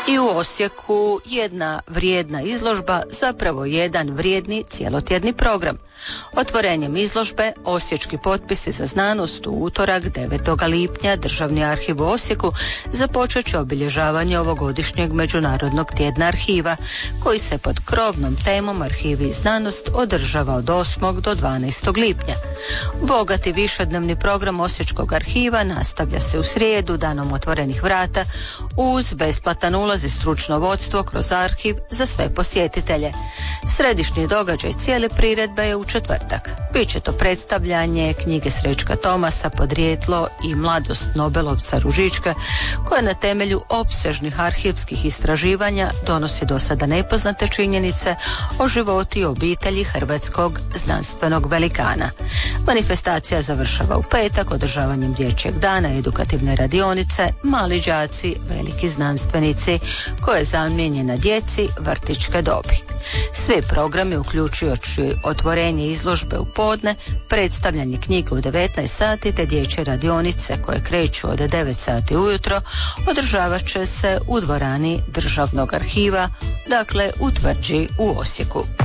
I u Osijeku jedna vrijedna izložba, zapravo jedan vrijedni cjelotjedni program. Otvorenjem izložbe Osječki potpisi za znanost u utorak 9. lipnja Državni arhiv u Osijeku započet će obilježavanje ovogodišnjeg Međunarodnog tjedna arhiva, koji se pod krovnom temom Arhivi i znanost održava od 8. do 12. lipnja. Bogati višednevni program Osječkog arhiva nastavlja se u srijedu, danom otvorenih vrata, uz besplatan ulaz i stručno vodstvo kroz arhiv za sve posjetitelje. Središnji događaj cijele priredbe je u četvrtak. Biće to predstavljanje knjige Srećka Tomasa Podrijetlo i mladost Nobelovca Ružička, koja na temelju opsežnih arhivskih istraživanja donosi do sada nepoznate činjenice o životu i obitelji hrvatskog znanstvenog velikana. Manifestacija završava u petak održavanjem dječjeg dana, edukativne radionice Mali đaci, veliki znanstvenici, koja je zamijenjena djeci vrtićke dobi. Svi programi, uključujući otvorenje izložbe u podne, predstavljanje knjige u 19 sati te dječje radionice koje kreću od 9 sati ujutro, održavat će se u dvorani Državnog arhiva, dakle u Tvrđi u Osijeku.